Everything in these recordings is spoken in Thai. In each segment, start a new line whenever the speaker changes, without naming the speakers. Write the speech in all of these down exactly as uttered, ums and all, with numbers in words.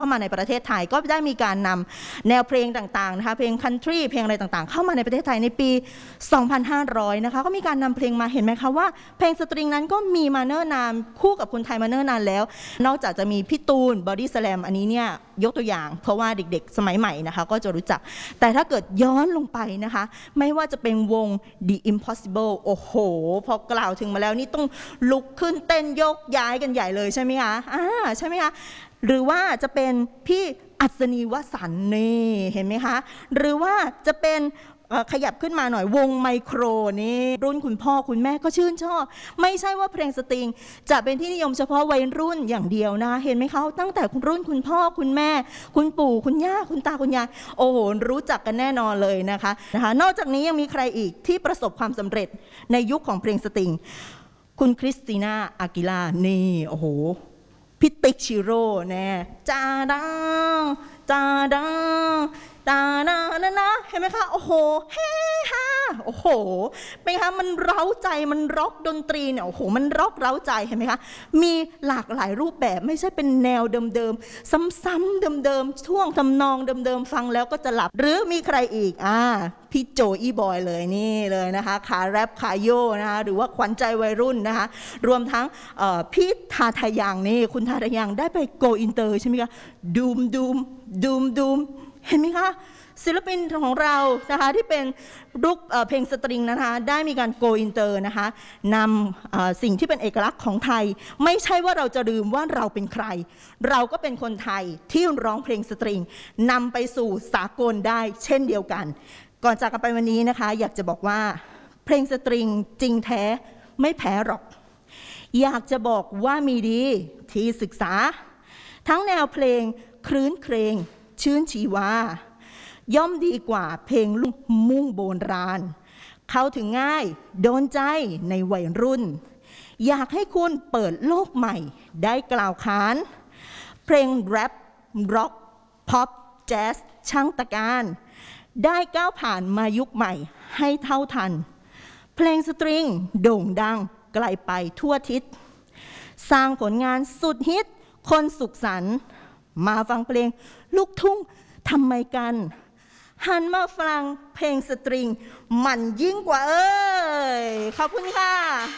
เข้ามาในประเทศไทยก็ได้มีการนำแนวเพลงต่างๆนะคะเพลงคันทรีเพลงอะไรต่างๆเข้ามาในประเทศไทยในปีสองพันห้าร้อยนะคะก็มีการนำเพลงมาเห็นไหมคะว่าเพลงสตริงนั้นก็มีมาเนิ่นนานคู่กับคนไทยมาเนิ่นนานแล้วนอกจากจะมีพี่ตูนบอดี้สแลมอันนี้เนี่ยยกตัวอย่างเพราะว่าเด็กๆสมัยใหม่นะคะก็จะรู้จักแต่ถ้าเกิดย้อนลงไปนะคะไม่ว่าจะเป็นวง The Impossible โอ้โหพอกล่าวถึงมาแล้วนี่ต้องลุกขึ้นเต้นยกย้ายกันใหญ่เลยใช่ไหมคะอ่าใช่ไหมคะหรือว่าจะเป็นพี่อัศนีวสันต์นี่เห็นไหมคะหรือว่าจะเป็นขยับขึ้นมาหน่อยวงไมโครนี่รุ่นคุณพ่อคุณแม่ก็ชื่นชอบไม่ใช่ว่าเพลงสตริงจะเป็นที่นิยมเฉพาะวัยรุ่นอย่างเดียวนะเห็นไหมคะตั้งแต่คุณรุ่นคุณพ่อคุณแม่คุณปู่คุณย่าคุณตาคุณยายโอ้โหรู้จักกันแน่นอนเลยนะคะนะคะนอกจากนี้ยังมีใครอีกที่ประสบความสำเร็จในยุคของเพลงสตริงคุณคริสติน่าอากิล่านี่โอ้โหพี่ติ๊กชิโร่แน่จาดังจาดังตานานะนะเห็นไหมคะโอ้โหเฮ้ฮาโอ้โหเป็นคะมันเร้าใจมันร็อกดนตรีเนี่ยโอ้โหมันร็อกเร้าใจเห็นไหมคะมีหลากหลายรูปแบบไม่ใช่เป็นแนวเดิมๆซ้ำๆเดิมๆช่วงทำนองเดิมๆฟังแล้วก็จะหลับหรือมีใครอีกอ่าพี่โจอีบอยเลยนี่เลยนะคะขาแรปขาโยนะคะหรือว่าขวัญใจวัยรุ่นนะคะรวมทั้งพี่ทาทายังนี่คุณทาทายังได้ไปโกอินเตอร์ใช่ไหมคะดูมดูมดูมดูมเห็นไหมคะศิลปินของเรานะคะที่เป็นรูปเพลงสตริงนะคะได้มีการโกอินเตอร์นะคะนำสิ่งที่เป็นเอกลักษณ์ของไทยไม่ใช่ว่าเราจะลืมว่าเราเป็นใครเราก็เป็นคนไทยที่ร้องเพลงสตริงนำไปสู่สากลได้เช่นเดียวกันก่อนจากกันไปวันนี้นะคะอยากจะบอกว่าเพลงสตริงจริงแท้ไม่แพ้หรอกอยากจะบอกว่ามีดีที่ศึกษาทั้งแนวเพลงครื้นเครงชื่นชีวาย่อมดีกว่าเพลงลูกมุ่งโบราณเข้าถึงง่ายโดนใจในวัยรุ่นอยากให้คุณเปิดโลกใหม่ได้กล่าวขานเพลงแรปร็อกพ็อปแจ๊สช่างตะการได้ก้าวผ่านมายุคใหม่ให้เท่าทันเพลงสตริงโด่งดังไกลไปทั่วทิศสร้างผลงานสุดฮิตคนสุขสันต์มาฟังเพลงลูกทุ่งทำไมกันหันมาฟังเพลงสตริงมันยิ่งกว่าเอ้ยขอบคุณค่ะ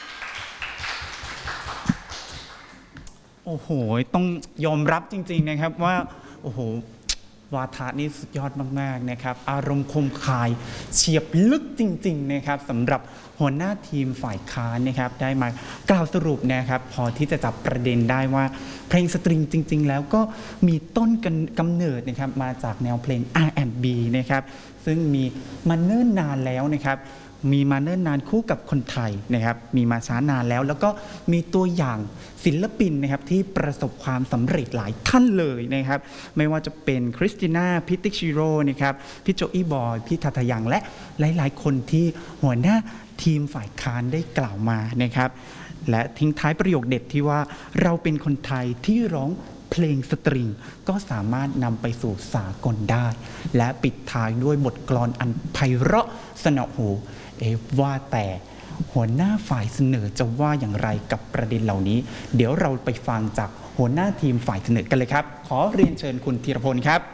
โอ้โหต้องยอมรับจริงๆนะครับว่าโอ้โหวาทะนี่สุดยอดมากๆนะครับอารมณ์คมคายเฉียบลึกจริงๆนะครับสำหรับหัวหน้าทีมฝ่ายค้านนะครับได้มากล่าวสรุปนะครับพอที่จะจับประเด็นได้ว่าเพลงสตริงจริงๆแล้วก็มีต้นกำเนิดนะครับมาจากแนวเพลง อาร์ แอนด์ บี นะครับซึ่งมีมาเนิ่นนานแล้วนะครับมีมาเนิ่นนานคู่กับคนไทยนะครับมีมาช้านานแล้วแล้วก็มีตัวอย่างศิลปินนะครับที่ประสบความสำเร็จหลายท่านเลยนะครับไม่ว่าจะเป็นคริสติน่าพี่ติ๊กชิโร่นะครับพี่โจอี้บอยพี่ทาทายังและหลายๆคนที่หัวหน้าทีมฝ่ายค้านได้กล่าวมานะครับและทิ้งท้ายประโยคเด็ดที่ว่าเราเป็นคนไทยที่ร้องเพลงสตริงก็สามารถนำไปสู่สากลได้และปิดท้ายด้วยบทกลอนอันไพเราะสนอหูเอว่าแต่หัวหน้าฝ่ายเสนอจะว่าอย่างไรกับประเด็นเหล่านี้เดี๋ยวเราไปฟังจากหัวหน้าทีมฝ่ายเสนอกันเลยครับขอเรียนเชิญคุณธีรพลครับ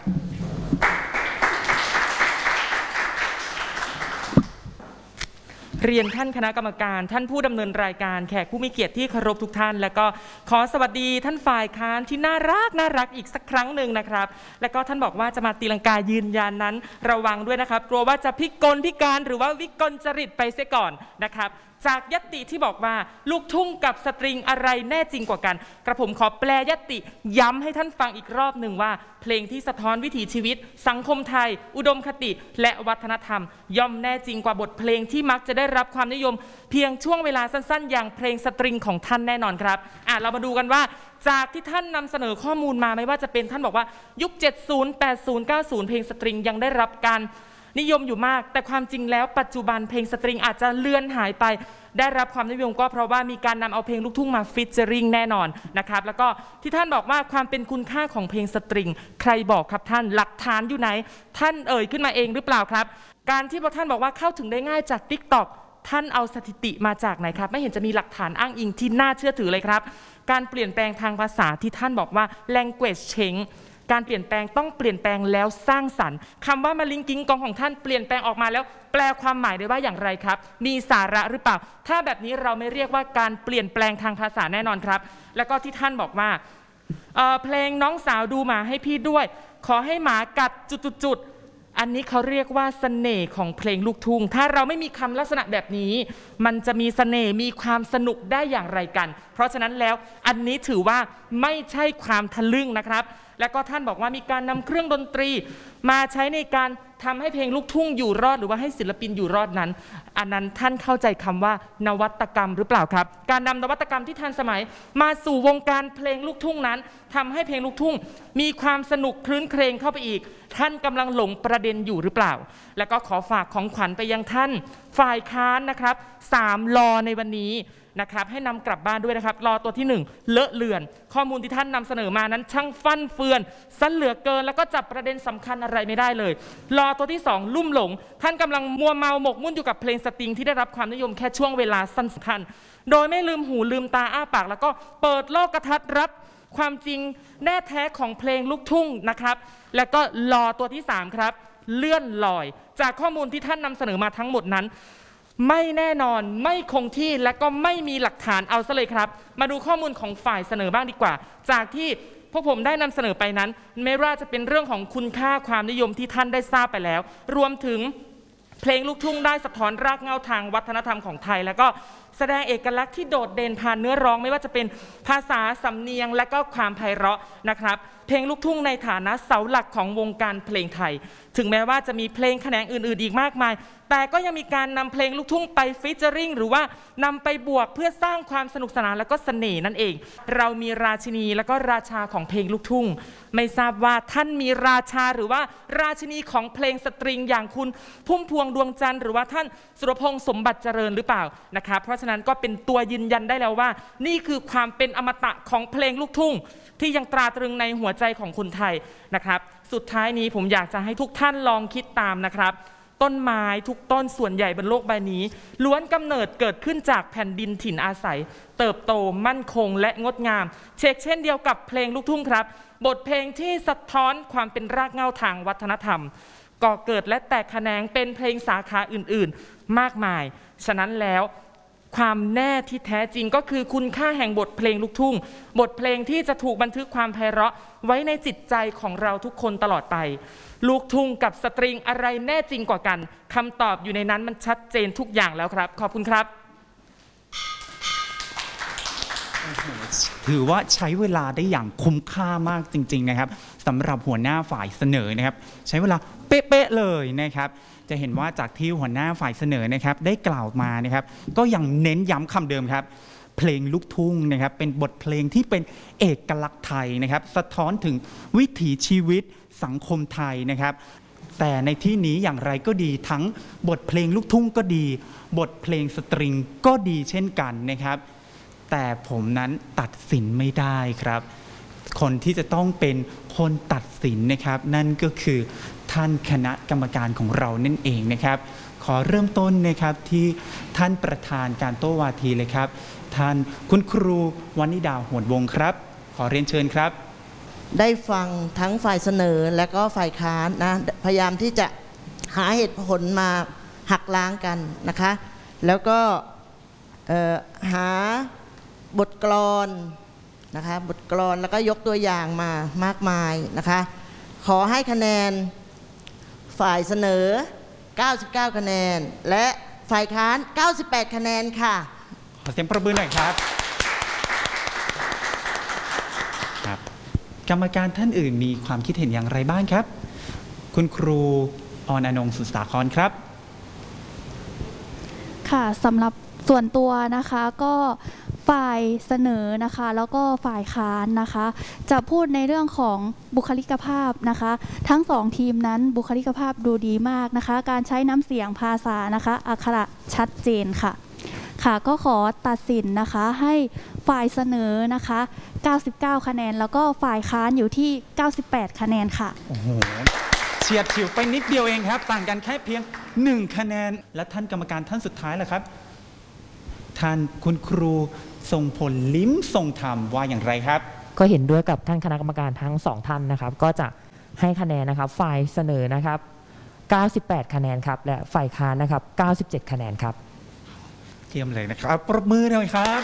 เรียนท่านคณะกรรมการท่านผู้ดำเนินรายการแขกผู้มีเกียรติที่เคารพทุกท่านและก็ขอสวัสดีท่านฝ่ายค้านที่น่ารักน่ารักอีกสักครั้งหนึ่งนะครับและก็ท่านบอกว่าจะมาตีลังกายืนยันนั้นระวังด้วยนะครับกลัวว่าจะพิกลพิการหรือว่าวิกลจริตไปเสียก่อนนะครับจากญัตติที่บอกว่าลูกทุ่งกับสตริงอะไรแน่จริงกว่ากันกระผมขอแปลญัตติย้ำให้ท่านฟังอีกรอบหนึ่งว่าเพลงที่สะท้อนวิถีชีวิตสังคมไทยอุดมคติและวัฒนธรรมย่อมแน่จริงกว่าบทเพลงที่มักจะได้รับความนิยมเพียงช่วงเวลาสั้นๆอย่างเพลงสตริงของท่านแน่นอนครับอ่ะเรามาดูกันว่าจากที่ท่านนำเสนอข้อมูลมาไม่ว่าจะเป็นท่านบอกว่ายุคเจ็ดสิบ แปดสิบ เก้าสิบเพลงสตริงยังได้รับการนิยมอยู่มากแต่ความจริงแล้วปัจจุบันเพลงสตริงอาจจะเลือนหายไปได้รับความนิยมก็เพราะว่ามีการนำเอาเพลงลูกทุ่งมาฟีเจอริงแน่นอนนะครับแล้วก็ที่ท่านบอกว่าความเป็นคุณค่าของเพลงสตริงใครบอกครับท่านหลักฐานอยู่ไหนท่านเอ่ยขึ้นมาเองหรือเปล่าครับการที่ท่านบอกว่าเข้าถึงได้ง่ายจาก ติ๊กต็อก ท่านเอาสถิติมาจากไหนครับไม่เห็นจะมีหลักฐานอ้างอิงที่น่าเชื่อถือเลยครับการเปลี่ยนแปลงทางภาษาที่ท่านบอกว่า language change การเปลี่ยนแปลงต้องเปลี่ยนแปลงแล้วสร้างสรรค์คำว่ามาลิงกิ้งกองของท่านเปลี่ยนแปลงออกมาแล้วแปลความหมายได้ว่าอย่างไรครับมีสาระหรือเปล่าถ้าแบบนี้เราไม่เรียกว่าการเปลี่ยนแปลงทางภาษาแน่นอนครับแล้วก็ที่ท่านบอกว่าเอ่อเพลงน้องสาวดูหมาให้พี่ด้วยขอให้หมากัดจุดๆอันนี้เขาเรียกว่าเสน่ห์ของเพลงลูกทุ่งถ้าเราไม่มีคำลักษณะแบบนี้มันจะมีเสน่ห์มีความสนุกได้อย่างไรกันเพราะฉะนั้นแล้วอันนี้ถือว่าไม่ใช่ความทะลึ่งนะครับแล้วก็ท่านบอกว่ามีการนำเครื่องดนตรีมาใช้ในการทำให้เพลงลูกทุ่งอยู่รอดหรือว่าให้ศิลปินอยู่รอดนั้นอันนั้นท่านเข้าใจคำว่านวัตกรรมหรือเปล่าครับการนำนวัตกรรมที่ทันสมัยมาสู่วงการเพลงลูกทุ่งนั้นทำให้เพลงลูกทุ่งมีความสนุกคลื้นเครงเข้าไปอีกท่านกำลังหลงประเด็นอยู่หรือเปล่าแล้วก็ขอฝากของขวัญไปยังท่านฝ่ายค้านนะครับสามลอในวันนี้นะครับให้นำกลับบ้านด้วยนะครับรอตัวที่หนึ่งเลอะเลือนข้อมูลที่ท่านนำเสนอมานั้นช่างฟั่นเฟือนสั้นเหลือเกินแล้วก็จับประเด็นสำคัญอะไรไม่ได้เลยรอตัวที่สองลุ่มหลงท่านกำลังมัวเมาหมกมุ่นอยู่กับเพลงสตริงที่ได้รับความนิยมแค่ช่วงเวลาสั้นๆโดยไม่ลืมหูลืมตาอ้าปากแล้วก็เปิดโลกทัศน์รับความจริงแน่แท้ของเพลงลูกทุ่งนะครับแล้วก็รอตัวที่สามครับเลื่อนลอยจากข้อมูลที่ท่านนำเสนอมาทั้งหมดนั้นไม่แน่นอนไม่คงที่และก็ไม่มีหลักฐานเอาซะเลยครับมาดูข้อมูลของฝ่ายเสนอบ้างดีกว่าจากที่พวกผมได้นำเสนอไปนั้นไม่ว่าจะเป็นเรื่องของคุณค่าความนิยมที่ท่านได้ทราบไปแล้วรวมถึงเพลงลูกทุ่งได้สะท้อนรากเหง้าทางวัฒนธรรมของไทยแล้วก็แสดงเอกลักษณ์ที่โดดเด่นผ่านเนื้อร้องไม่ว่าจะเป็นภาษาสำเนียงและก็ความไพเราะนะครับเพลงลูกทุ่งในฐานะเสาหลักของวงการเพลงไทยถึงแม้ว่าจะมีเพลงแขนงอื่นๆอีกมากมายแต่ก็ยังมีการนำเพลงลูกทุ่งไปฟีเจอริงหรือว่านำไปบวกเพื่อสร้างความสนุกสนานและก็เสน่ห์นั่นเองเรามีราชินีและก็ราชาของเพลงลูกทุ่งไม่ทราบว่าท่านมีราชาหรือว่าราชินีของเพลงสตริงอย่างคุณพุ่มพวงดวงจันทร์หรือว่าท่านสุรพงษ์สมบัติเจริญหรือเปล่านะครับเพราะฉะนั้นก็เป็นตัวยืนยันได้แล้วว่านี่คือความเป็นอมตะของเพลงลูกทุ่งที่ยังตราตรึงในหัวใจของคนไทยนะครับสุดท้ายนี้ผมอยากจะให้ทุกท่านลองคิดตามนะครับต้นไม้ทุกต้นส่วนใหญ่บนโลกใบนี้ล้วนกำเนิดเกิดขึ้นจากแผ่นดินถิ่นอาศัยเติบโตมั่นคงและงดงามเช่นเช่นเดียวกับเพลงลูกทุ่งครับบทเพลงที่สะท้อนความเป็นรากเหง้าทางวัฒนธรรมก่อเกิดและแตกแขนงเป็นเพลงสาขาอื่นๆมากมายฉะนั้นแล้วความแน่ที่แท้จริงก็คือคุณค่าแห่งบทเพลงลูกทุ่งบทเพลงที่จะถูกบันทึกความไพเราะไว้ในจิตใจของเราทุกคนตลอดไปลูกทุ่งกับสตริงอะไรแน่จริงกว่ากันคำตอบอยู่ในนั้นมันชัดเจนทุกอย่างแล้วครับขอบคุณครับ
ถือว่าใช้เวลาได้อย่างคุ้มค่ามากจริงๆนะครับสำหรับหัวหน้าฝ่ายเสนอนะครับใช้เวลาเป๊ะๆเลยนะครับจะเห็นว่าจากที่หัวหน้าฝ่ายเสนอนะครับได้กล่าวมานะครับก็ยังเน้นย้ำคำเดิมครับเพลงลูกทุ่งนะครับเป็นบทเพลงที่เป็นเอกลักษณ์ไทยนะครับสะท้อนถึงวิถีชีวิตสังคมไทยนะครับแต่ในที่นี้อย่างไรก็ดีทั้งบทเพลงลูกทุ่งก็ดีบทเพลงสตริงก็ดีเช่นกันนะครับแต่ผมนั้นตัดสินไม่ได้ครับคนที่จะต้องเป็นคนตัดสินนะครับนั่นก็คือท่านคณะกรรมการของเรานั่นเองนะครับขอเริ่มต้นนะครับที่ท่านประธานการโต้วาทีเลยครับท่านคุณครูวณิดาหวนวงศ์ครับขอเรียนเชิญครับ
ได้ฟังทั้งฝ่ายเสนอและก็ฝ่ายค้านนะพยายามที่จะหาเหตุผลมาหักล้างกันนะคะแล้วก็หาบทกลอนนะคะบทกลอนแล้วก็ยกตัวอย่างมามากมายนะคะขอให้คะแนนฝ่ายเสนอเก้าสิบเก้าคะแนนและฝ่ายค้านเก้าสิบแปดคะแนนค่ะ
ขอเสียงปรบมือหน่อยครับครับกรรมการท่านอื่นมีความคิดเห็นอย่างไรบ้างครับคุณครูออนอนงค์สุสาครครับ
ค่ะสำหรับส่วนตัวนะคะก็ฝ่ายเสนอนะคะแล้วก็ฝ่ายค้านนะคะจะพูดในเรื่องของบุคลิกภาพนะคะทั้งสองทีมนั้นบุคลิกภาพดูดีมากนะคะการใช้น้ำเสียงภาษานะคะอักขระชัดเจนค่ะค่ะก็ขอตัดสินนะคะให้ฝ่ายเสนอนะคะเก้าสิบเก้าคะแนนแล้วก็ฝ่ายค้านอยู่ที่เก้าสิบแปดคะแนนค่ะ
โอ้โหเฉียดฉิวไปนิดเดียวเองครับต่างกันแค่เพียงหนึ่งคะแนนและท่านกรรมการท่านสุดท้ายล่ะครับท่านคุณครูทรงพลลิ้มทรงธรรมว่าอย่างไรครับ
ก็เห็นด้วยกับท่านคณะกรรมการทั้งสองท่านนะครับก็จะให้คะแนนนะครับฝ่ายเสนอนะครับเก้าสิบแปดคะแนนครับและฝ่ายค้านนะครับเก้าสิบเจ็ดคะแนนครับ
เยี่ยมเลยนะครับปรบมือหน่อยครับ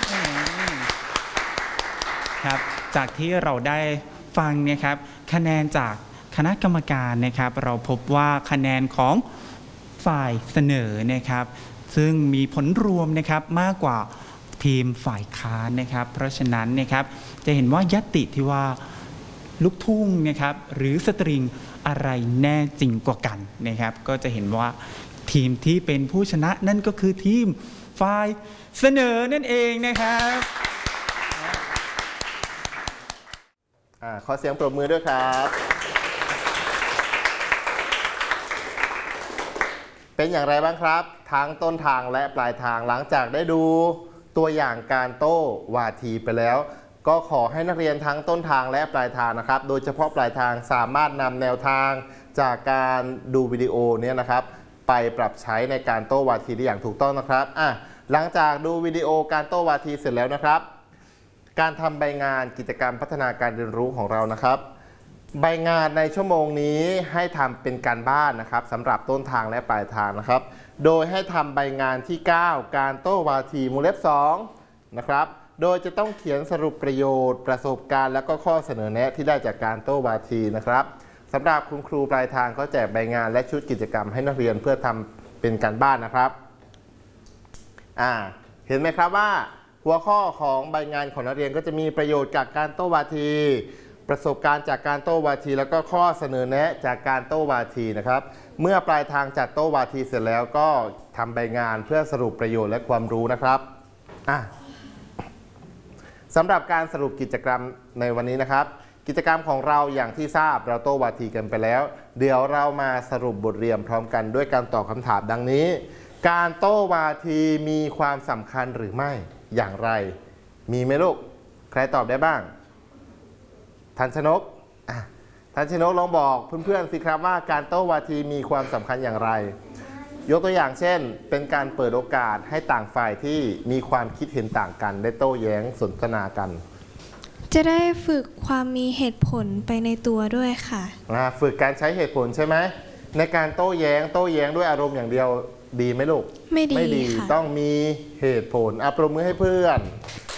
ครับจากที่เราได้ฟังนะครับคะแนนจากคณะกรรมการนะครับเราพบว่าคะแนนของฝ่ายเสนอนะครับซึ่งมีผลรวมนะครับมากกว่าทีมฝ่ายค้านนะครับเพราะฉะนั้นนะครับจะเห็นว่าญัตติที่ว่าลูกทุ่งนะครับหรือสตริงอะไรแน่จริงกว่ากันนะครับก็จะเห็นว่าทีมที่เป็นผู้ชนะนั่นก็คือทีมฝ่ายเสนอนั่นเองนะครับ
อ่าขอเสียงปรบมือด้วยครับเป็นอย่างไรบ้างครับทั้งต้นทางและปลายทางหลังจากได้ดูตัวอย่างการโต้วาทีไปแล้วก็ขอให้นักเรียนทั้งต้นทางและปลายทางนะครับโดยเฉพาะปลายทางสามารถนำแนวทางจากการดูวิดีโอเนี่ยนะครับไปปรับใช้ในการโต้วาทีได้อย่างถูกต้องนะครับอ่ะหลังจากดูวิดีโอการโต้วาทีเสร็จแล้วนะครับการทำใบงานกิจกรรมพัฒนาการเรียนรู้ของเรานะครับใบงานในชั่วโมงนี้ให้ทำเป็นการบ้านนะครับสำหรับต้นทางและปลายทางนะครับโดยให้ทำใบงานที่เก้าการโต้วาทีมูลเล็บสองนะครับโดยจะต้องเขียนสรุปประโยชน์ประสบการณ์และก็ข้อเสนอแนะที่ได้จากการโต้วาทีนะครับสำหรับคุณครูปลายทางก็แจกใบงานและชุดกิจกรรมให้นักเรียนเพื่อทำเป็นการบ้านนะครับอ่าเห็นไหมครับว่าหัวข้อของใบงานของนักเรียนก็จะมีประโยชน์จากการโต้วาทีประสบการณ์จากการโต้วาทีแล้วก็ข้อเสนอแนะจากการโต้วาทีนะครับเมื่อปลายทางจัดโต้วาทีเสร็จแล้วก็ทำใบงานเพื่อสรุปประโยชน์และความรู้นะครับอ่ะสำหรับการสรุปกิจกรรมในวันนี้นะครับกิจกรรมของเราอย่างที่ทราบเราโต้วาทีกันไปแล้วเดี๋ยวเรามาสรุปบทเรียนพร้อมกันด้วยการตอบคำถามดังนี้การโต้วาทีมีความสำคัญหรือไม่อย่างไรมีไหมลูกใครตอบได้บ้างทันชนกอ่ะทันชนกลองบอกเพื่อนๆสิครับว่าการโต้วาทีมีความสำคัญอย่างไรยกตัวอย่างเช่นเป็นการเปิดโอกาสให้ต่างฝ่ายที่มีความคิดเห็นต่างกันได้โต้แย้งสนทนากัน
จะได้ฝึกความมีเหตุผลไปในตัวด้วยค่ะ
ฝึกการใช้เหตุผลใช่ไหมในการโต้แย้งโต้แย้งด้วยอารมณ์อย่างเดียวดีไหมลูก
ไม่ดี
ไม่ดีต้องมีเหตุผลอ่ะปรบมือให้เพื่อน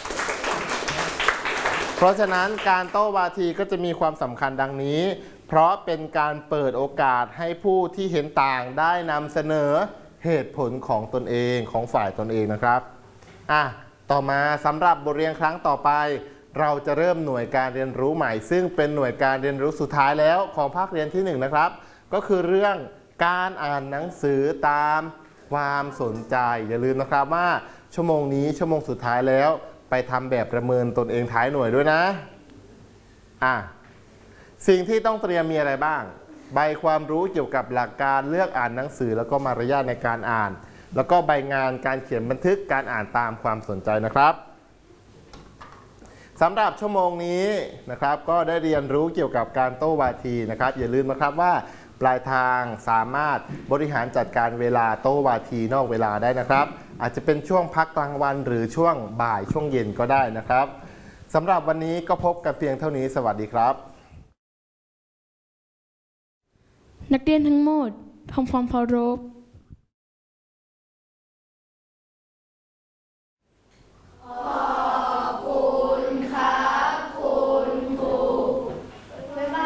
เพราะฉะนั้นการโต้วาทีก็จะมีความสำคัญดังนี้เพราะเป็นการเปิดโอกาสให้ผู้ที่เห็นต่างได้นำเสนอเหตุผลของตนเองของฝ่ายตนเองนะครับอ่ะต่อมาสำหรับบทเรียนครั้งต่อไปเราจะเริ่มหน่วยการเรียนรู้ใหม่ซึ่งเป็นหน่วยการเรียนรู้สุดท้ายแล้วของภาคเรียนที่หนึ่งนะครับก็คือเรื่องการอ่านหนังสือตามความสนใจอย่าลืมนะครับว่าชั่วโมงนี้ชั่วโมงสุดท้ายแล้วไปทำแบบประเมินตนเองท้ายหน่วยด้วยนะอ่ะสิ่งที่ต้องเตรียมมีอะไรบ้างใบความรู้เกี่ยวกับหลักการเลือกอ่านหนังสือแล้วก็มารยาทในการอ่านแล้วก็ใบงานการเขียนบันทึกการอ่านตามความสนใจนะครับสำหรับชั่วโมงนี้นะครับก็ได้เรียนรู้เกี่ยวกับการโต้วาทีนะครับอย่าลืมนะครับว่าปลายทางสามารถบริหารจัดการเวลาโต้วาทีนอกเวลาได้นะครับอาจจะเป็นช่วงพักกลางวันหรือช่วงบ่ายช่วงเย็นก็ได้นะครับสำหรับวันนี้ก็พบกันเพียงเท่านี้สวัสดีครับ
นักเรียนทั้งหมดทำความเคารพ